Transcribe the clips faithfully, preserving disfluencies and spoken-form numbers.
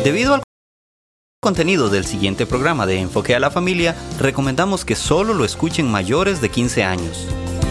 Debido al contenido del siguiente programa de Enfoque a la Familia, recomendamos que solo lo escuchen mayores de quince años.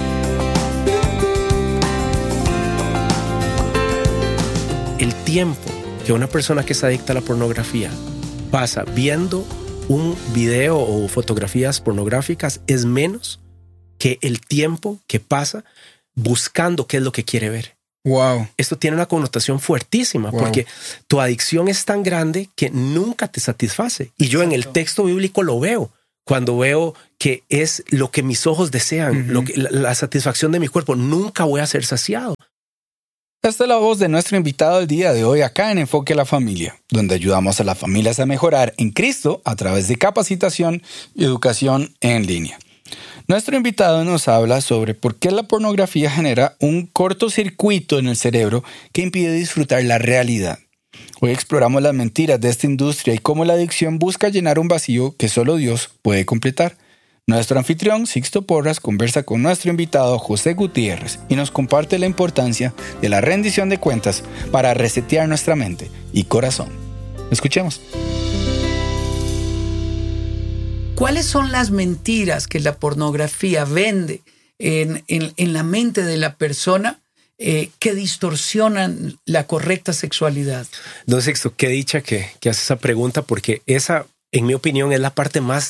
El tiempo que una persona que es adicta a la pornografía pasa viendo un video o fotografías pornográficas es menos que el tiempo que pasa buscando qué es lo que quiere ver. Wow. Esto tiene una connotación fuertísima wow. porque tu adicción es tan grande que nunca te satisface. Y yo en el texto bíblico lo veo. Cuando veo que es lo que mis ojos desean, uh-huh. lo que, la, la satisfacción de mi cuerpo, nunca voy a ser saciado. Esta es la voz de nuestro invitado del día de hoy acá en Enfoque a la Familia, donde ayudamos a las familias a mejorar en Cristo a través de capacitación y educación en línea. Nuestro invitado nos habla sobre por qué la pornografía genera un cortocircuito en el cerebro que impide disfrutar la realidad. Hoy exploramos las mentiras de esta industria y cómo la adicción busca llenar un vacío que solo Dios puede completar. Nuestro anfitrión, Sixto Porras, conversa con nuestro invitado José Gutiérrez y nos comparte la importancia de la rendición de cuentas para resetear nuestra mente y corazón. Escuchemos. ¿Cuáles son las mentiras que la pornografía vende en, en, en la mente de la persona eh, que distorsionan la correcta sexualidad? Don Sixto, qué dicha que, que hace esa pregunta, porque esa, en mi opinión, es la parte más,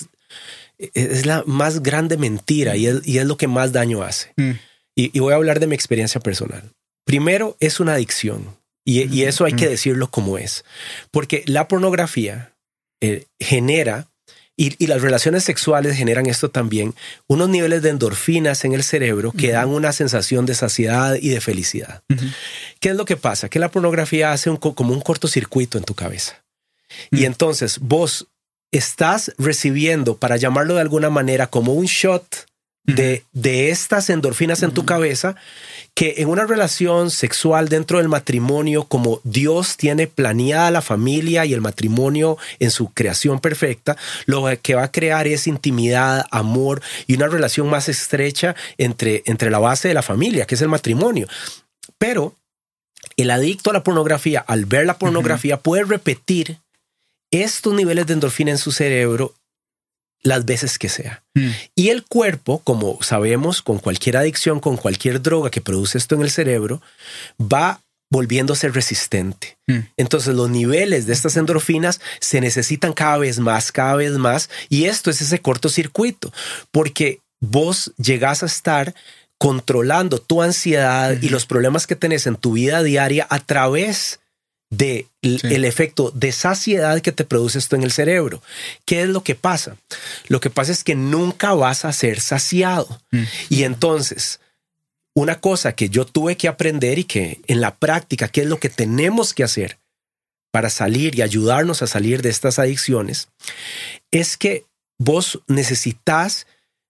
es la más grande mentira y es, y es lo que más daño hace. Mm. Y, y voy a hablar de mi experiencia personal. Primero, es una adicción y, mm. y eso hay mm. que decirlo como es, porque la pornografía eh, genera... Y, y las relaciones sexuales generan esto también, unos niveles de endorfinas en el cerebro que uh-huh. dan una sensación de saciedad y de felicidad. Uh-huh. ¿Qué es lo que pasa? Que la pornografía hace un, como un cortocircuito en tu cabeza. Uh-huh. Y entonces vos estás recibiendo, para llamarlo de alguna manera, como un shot uh-huh. de, de estas endorfinas uh-huh. en tu cabeza, que en una relación sexual dentro del matrimonio, como Dios tiene planeada la familia y el matrimonio en su creación perfecta, lo que va a crear es intimidad, amor y una relación más estrecha entre, entre la base de la familia, que es el matrimonio. Pero el adicto a la pornografía, al ver la pornografía, uh-huh. puede repetir estos niveles de endorfina en su cerebro las veces que sea. Mm. Y el cuerpo, como sabemos, con cualquier adicción, con cualquier droga que produce esto en el cerebro, va volviéndose resistente. Mm. Entonces los niveles de estas endorfinas se necesitan cada vez más, cada vez más. Y esto es ese cortocircuito, porque vos llegás a estar controlando tu ansiedad mm. y los problemas que tenés en tu vida diaria a través de sí. el efecto de saciedad que te produce esto en el cerebro. ¿Qué es lo que pasa? Lo que pasa es que nunca vas a ser saciado. Mm. Y entonces, una cosa que yo tuve que aprender y que en la práctica, ¿qué es lo que tenemos que hacer para salir y ayudarnos a salir de estas adicciones? Es que vos necesitas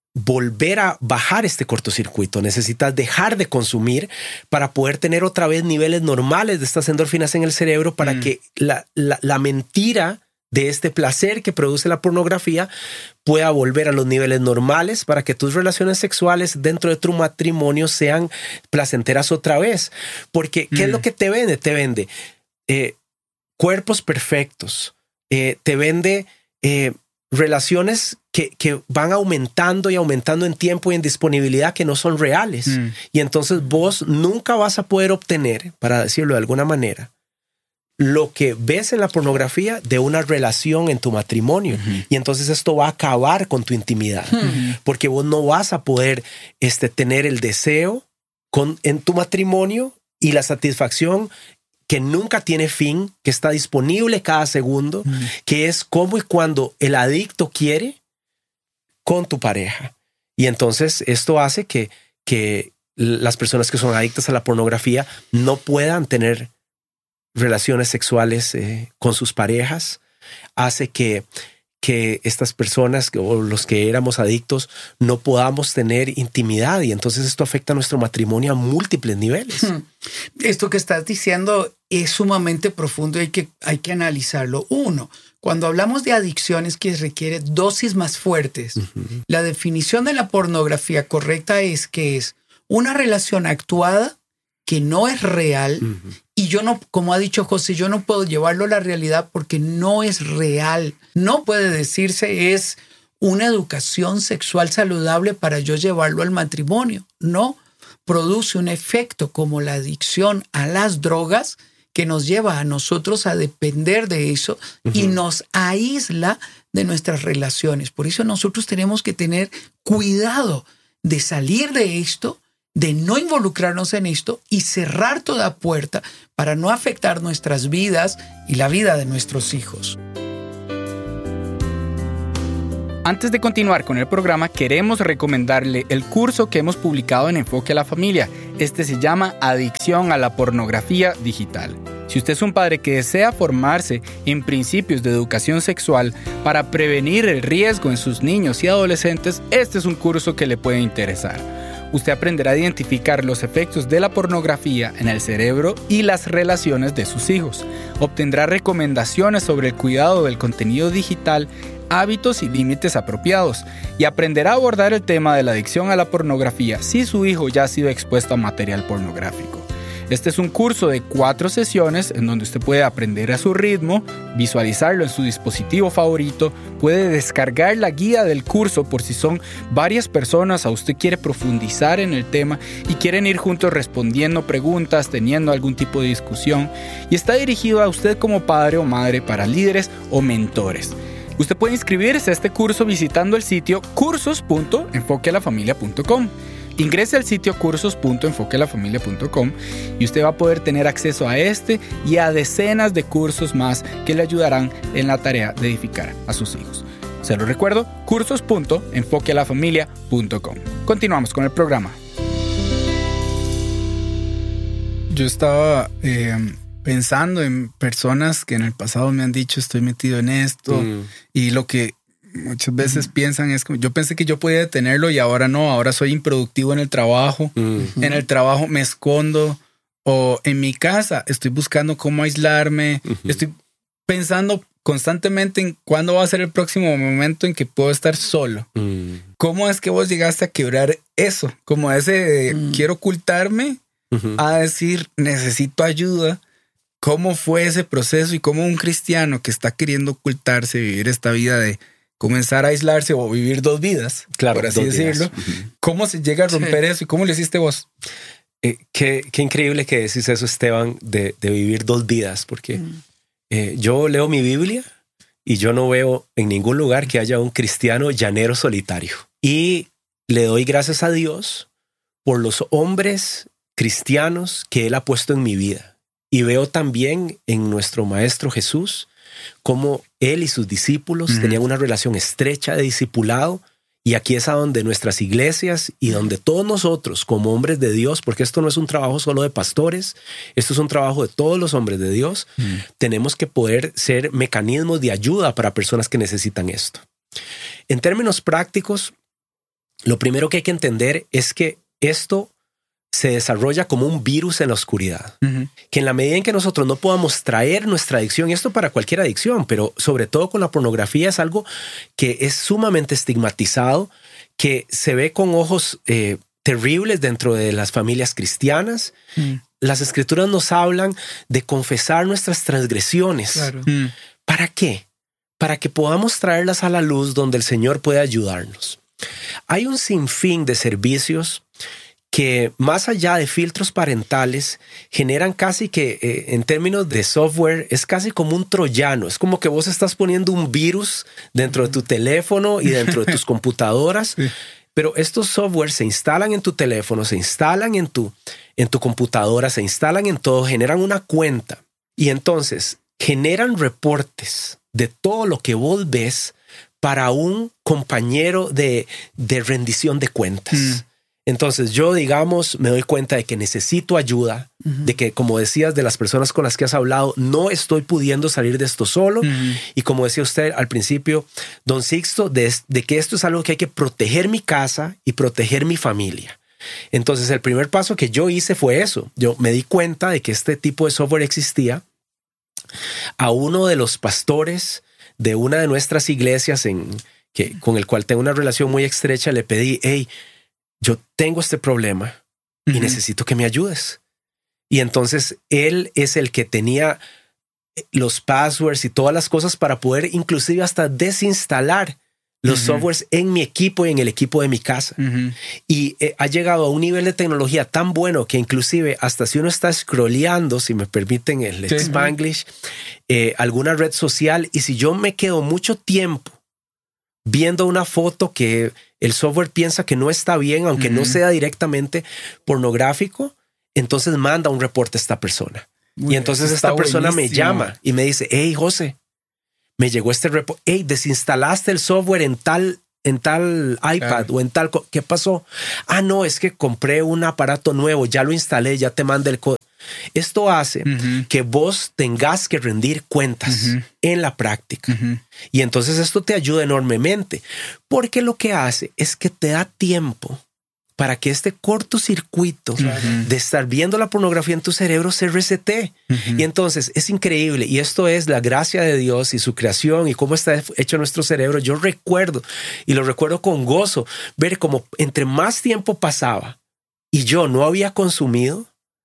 volver a bajar este cortocircuito. Necesitas dejar de consumir para poder tener otra vez niveles normales de estas endorfinas en el cerebro para mm. que la, la, la mentira de este placer que produce la pornografía pueda volver a los niveles normales para que tus relaciones sexuales dentro de tu matrimonio sean placenteras otra vez. Porque, ¿qué mm. es lo que te vende? Te vende eh, cuerpos perfectos. Eh, te vende... Eh, relaciones que, que van aumentando y aumentando en tiempo y en disponibilidad que no son reales. Mm. Y entonces vos nunca vas a poder obtener, para decirlo de alguna manera, lo que ves en la pornografía de una relación en tu matrimonio. Uh-huh. Y entonces esto va a acabar con tu intimidad. Uh-huh. Porque vos no vas a poder este, tener el deseo con, en tu matrimonio y la satisfacción que nunca tiene fin, que está disponible cada segundo, mm. que es como y cuando el adicto quiere con tu pareja. Y entonces esto hace que, que las personas que son adictas a la pornografía no puedan tener relaciones sexuales eh, con sus parejas. Hace que, que estas personas o los que éramos adictos no podamos tener intimidad y entonces esto afecta a nuestro matrimonio a múltiples niveles. Hmm. Esto que estás diciendo es sumamente profundo y hay que, hay que analizarlo. Uno, cuando hablamos de adicciones que requiere dosis más fuertes, uh-huh. la definición de la pornografía correcta es que es una relación actuada que no es real uh-huh. Y yo no, como ha dicho José, yo no puedo llevarlo a la realidad porque no es real. No puede decirse es una educación sexual saludable para yo llevarlo al matrimonio. No, produce un efecto como la adicción a las drogas que nos lleva a nosotros a depender de eso uh-huh. y nos aísla de nuestras relaciones. Por eso nosotros tenemos que tener cuidado de salir de esto, de no involucrarnos en esto y cerrar toda puerta para no afectar nuestras vidas y la vida de nuestros hijos. Antes de continuar con el programa, queremos recomendarle el curso que hemos publicado en Enfoque a la Familia. Este se llama Adicción a la Pornografía Digital. Si usted es un padre que desea formarse en principios de educación sexual para prevenir el riesgo en sus niños y adolescentes, este es un curso que le puede interesar. Usted aprenderá a identificar los efectos de la pornografía en el cerebro y las relaciones de sus hijos. Obtendrá recomendaciones sobre el cuidado del contenido digital, hábitos y límites apropiados, y aprenderá a abordar el tema de la adicción a la pornografía si su hijo ya ha sido expuesto a material pornográfico. Este es un curso de cuatro sesiones en donde usted puede aprender a su ritmo, visualizarlo en su dispositivo favorito, puede descargar la guía del curso por si son varias personas o usted quiere profundizar en el tema y quieren ir juntos respondiendo preguntas, teniendo algún tipo de discusión, y está dirigido a usted como padre o madre para líderes o mentores. Usted puede inscribirse a este curso visitando el sitio cursos punto enfoque a la familia punto com. Ingrese al sitio cursos punto enfoque a la familia punto com y usted va a poder tener acceso a este y a decenas de cursos más que le ayudarán en la tarea de edificar a sus hijos. Se lo recuerdo, cursos punto enfoque a la familia punto com. Continuamos con el programa. Yo estaba eh, pensando en personas que en el pasado me han dicho estoy metido en esto mm. y lo que muchas veces mm. piensan es como yo pensé que yo podía detenerlo y ahora no, ahora soy improductivo en el trabajo, mm. en el trabajo me escondo o en mi casa estoy buscando cómo aislarme, mm-hmm. estoy pensando constantemente en cuándo va a ser el próximo momento en que puedo estar solo. Mm. ¿Cómo es que vos llegaste a quebrar eso? Como ese mm. quiero ocultarme mm-hmm. a decir necesito ayuda. ¿Cómo fue ese proceso y cómo un cristiano que está queriendo ocultarse, vivir esta vida de comenzar a aislarse o vivir dos vidas, claro, por así decirlo, uh-huh. cómo se llega a romper sí. eso y cómo lo hiciste vos? Eh, qué, qué increíble que decís eso, Esteban, de, de vivir dos vidas, porque mm. eh, yo leo mi Biblia y yo no veo en ningún lugar que haya un cristiano llanero solitario. Y le doy gracias a Dios por los hombres cristianos que Él ha puesto en mi vida. Y veo también en nuestro Maestro Jesús cómo Él y sus discípulos mm. tenían una relación estrecha de discipulado. Y aquí es a donde nuestras iglesias y donde todos nosotros como hombres de Dios, porque esto no es un trabajo solo de pastores, esto es un trabajo de todos los hombres de Dios, mm. tenemos que poder ser mecanismos de ayuda para personas que necesitan esto. En términos prácticos, lo primero que hay que entender es que esto se desarrolla como un virus en la oscuridad. Uh-huh. Que en la medida en que nosotros no podamos traer nuestra adicción, y esto para cualquier adicción, pero sobre todo con la pornografía es algo que es sumamente estigmatizado, que se ve con ojos eh, terribles dentro de las familias cristianas. Uh-huh. Las escrituras nos hablan de confesar nuestras transgresiones. Claro. Uh-huh. ¿Para qué? Para que podamos traerlas a la luz donde el Señor puede ayudarnos. Hay un sinfín de servicios que más allá de filtros parentales generan casi que eh, en términos de software es casi como un troyano. Es como que vos estás poniendo un virus dentro de tu teléfono y dentro de tus computadoras. Sí. Pero estos softwares se instalan en tu teléfono, se instalan en tu, en tu computadora, se instalan en todo, generan una cuenta y entonces generan reportes de todo lo que vos ves para un compañero de, de rendición de cuentas. Mm. Entonces yo, digamos, me doy cuenta de que necesito ayuda, uh-huh. de que, como decías, de las personas con las que has hablado, no estoy pudiendo salir de esto solo. Uh-huh. Y como decía usted al principio, don Sixto, de, de que esto es algo que hay que proteger mi casa y proteger mi familia. Entonces el primer paso que yo hice fue eso. Yo me di cuenta de que este tipo de software existía. A uno de los pastores de una de nuestras iglesias en, que, con el cual tengo una relación muy estrecha, le pedí, hey, yo tengo este problema y uh-huh. necesito que me ayudes. Y entonces él es el que tenía los passwords y todas las cosas para poder inclusive hasta desinstalar los uh-huh. softwares en mi equipo y en el equipo de mi casa. Uh-huh. Y eh, ha llegado a un nivel de tecnología tan bueno que inclusive hasta si uno está scrolleando, si me permiten el sí. Spanglish, eh, alguna red social, y si yo me quedo mucho tiempo viendo una foto que el software piensa que no está bien, aunque uh-huh. no sea directamente pornográfico, entonces manda un reporte a esta persona. Muy y entonces esta persona buenísimo. Me llama y me dice, hey, José, me llegó este reporte. Hey, desinstalaste el software en tal, en tal iPad claro. o en tal... ¿Qué pasó? Ah, no, es que compré un aparato nuevo, ya lo instalé, ya te mandé el código. Esto hace uh-huh. que vos tengas que rendir cuentas uh-huh. en la práctica. Uh-huh. Y entonces esto te ayuda enormemente, porque lo que hace es que te da tiempo para que este cortocircuito uh-huh. de estar viendo la pornografía en tu cerebro se resete. Uh-huh. Y entonces es increíble. Y esto es la gracia de Dios y su creación y cómo está hecho nuestro cerebro. Yo recuerdo, y lo recuerdo con gozo, ver cómo entre más tiempo pasaba y yo no había consumido,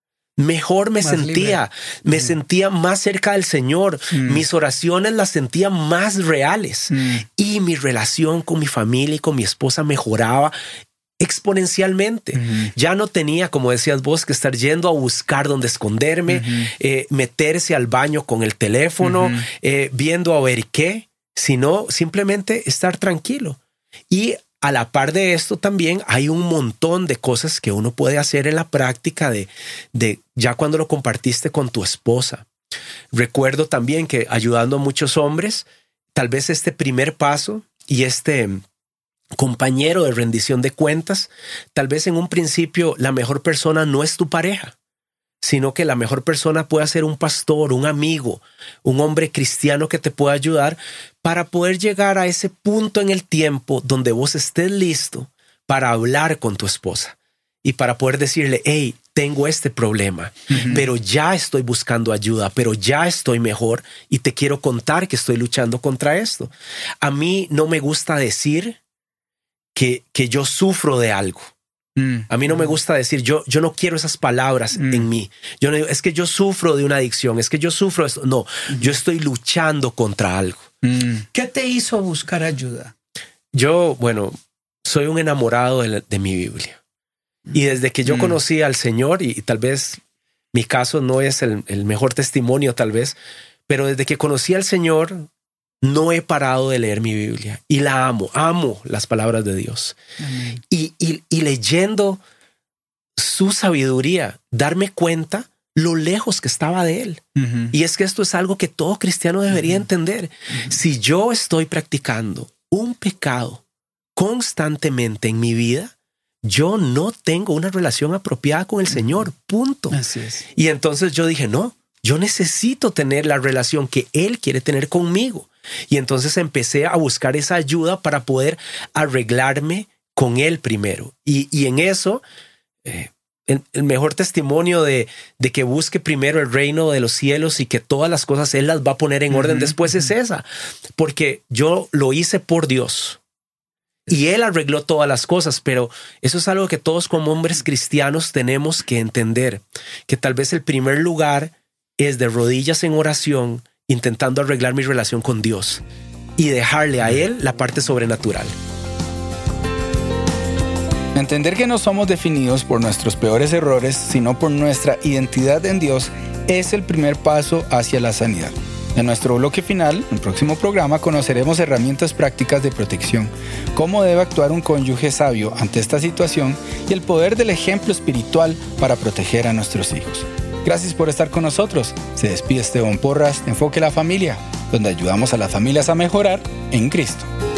mejor me más sentía. Libre. Me uh-huh. sentía más cerca del Señor. Uh-huh. Mis oraciones las sentía más reales. Uh-huh. Y mi relación con mi familia y con mi esposa mejoraba exponencialmente. Uh-huh. Ya no tenía, como decías vos, que estar yendo a buscar dónde esconderme, uh-huh. eh, meterse al baño con el teléfono, uh-huh. eh, viendo a ver qué, sino simplemente estar tranquilo. Y a la par de esto también hay un montón de cosas que uno puede hacer en la práctica de, de ya cuando lo compartiste con tu esposa. Recuerdo también que ayudando a muchos hombres, tal vez este primer paso y este compañero de rendición de cuentas, tal vez en un principio la mejor persona no es tu pareja, sino que la mejor persona puede ser un pastor, un amigo, un hombre cristiano que te pueda ayudar para poder llegar a ese punto en el tiempo donde vos estés listo para hablar con tu esposa y para poder decirle, hey, tengo este problema, uh-huh. pero ya estoy buscando ayuda, pero ya estoy mejor y te quiero contar que estoy luchando contra esto. A mí no me gusta decir Que, que yo sufro de algo. Mm. A mí no me gusta decir, yo, yo no quiero esas palabras mm. en mí. Yo no digo, es que yo sufro de una adicción, es que yo sufro de esto. No, mm. yo estoy luchando contra algo. Mm. ¿Qué te hizo buscar ayuda? Yo, bueno, soy un enamorado de, la, de mi Biblia. Mm. Y desde que yo mm. conocí al Señor, y, y tal vez mi caso no es el, el mejor testimonio tal vez, pero desde que conocí al Señor, no he parado de leer mi Biblia y la amo, amo las palabras de Dios. Y, y, y leyendo su sabiduría, darme cuenta lo lejos que estaba de él. Uh-huh. Y es que esto es algo que todo cristiano debería uh-huh. entender. Uh-huh. Si yo estoy practicando un pecado constantemente en mi vida, yo no tengo una relación apropiada con el uh-huh. Señor, punto. Así es. Y entonces yo dije, no, yo necesito tener la relación que Él quiere tener conmigo. Y entonces empecé a buscar esa ayuda para poder arreglarme con Él primero. Y, y en eso, eh, el, el mejor testimonio de, de que busque primero el reino de los cielos y que todas las cosas Él las va a poner en orden uh-huh, después uh-huh. es esa. Porque yo lo hice por Dios. Y Él arregló todas las cosas, pero eso es algo que todos como hombres cristianos tenemos que entender. Que tal vez el primer lugar es de rodillas en oración, intentando arreglar mi relación con Dios y dejarle a Él la parte sobrenatural. Entender que no somos definidos por nuestros peores errores, sino por nuestra identidad en Dios, es el primer paso hacia la sanidad. En nuestro bloque final, en el próximo programa, conoceremos herramientas prácticas de protección, cómo debe actuar un cónyuge sabio ante esta situación y el poder del ejemplo espiritual para proteger a nuestros hijos. Gracias por estar con nosotros. Se despide Esteban Porras de Enfoque a la Familia, donde ayudamos a las familias a mejorar en Cristo.